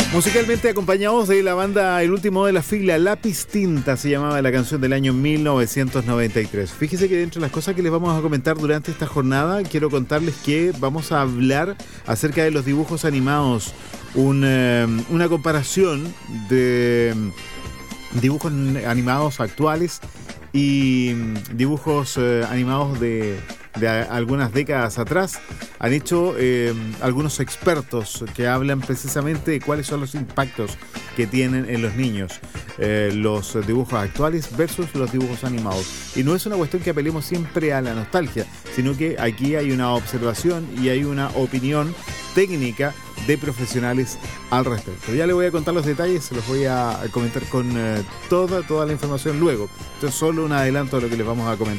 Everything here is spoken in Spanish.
Musicalmente acompañados de la banda El Último de la Fila, Lápiz Tinta se llamaba la canción del año 1993. Fíjese que dentro de las cosas que les vamos a comentar durante esta jornada, quiero contarles que vamos a hablar acerca de los dibujos animados, una comparación de dibujos animados actuales y dibujos animados de algunas décadas atrás. Han hecho algunos expertos que hablan precisamente de cuáles son los impactos que tienen en los niños los dibujos actuales versus los dibujos animados. Y no es una cuestión que apelemos siempre a la nostalgia, sino que aquí hay una observación y hay una opinión técnica de profesionales al respecto. Ya le voy a contar los detalles, se los voy a comentar con toda la información luego. Esto es solo un adelanto de lo que les vamos a comentar.